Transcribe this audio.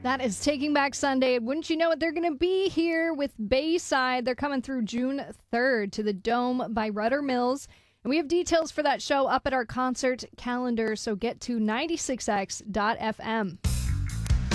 That is Taking Back Sunday. Wouldn't you know it? They're going to be here with Bayside. They're coming through June 3rd to the Dome by Rudder Mills. And we have details for that show up at our concert calendar, so get to 96x.fm.